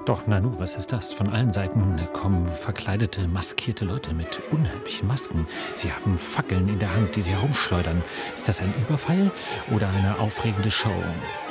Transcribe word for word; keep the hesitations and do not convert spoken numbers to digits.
Doch, Nanu, was ist das? Von allen Seiten kommen verkleidete, maskierte Leute mit unheimlichen Masken. Sie haben Fackeln in der Hand, die sie herumschleudern. Ist das ein Überfall oder eine aufregende Show?